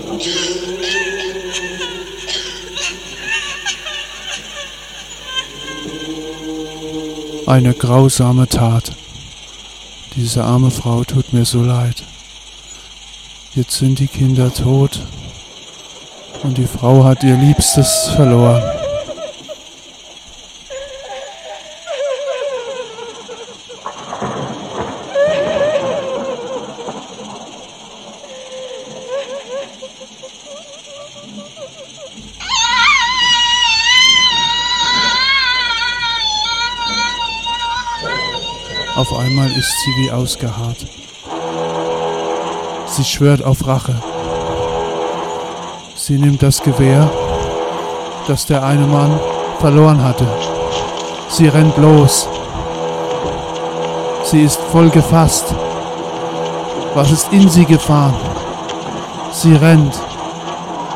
Eine grausame Tat. Diese arme Frau tut mir so leid. Jetzt sind die Kinder tot und die Frau hat ihr Liebstes verloren. Auf einmal ist sie wie ausgeharrt. Sie schwört auf Rache. Sie nimmt das Gewehr, das der eine Mann verloren hatte. Sie rennt los. Sie ist voll gefasst. Was ist in sie gefahren? Sie rennt.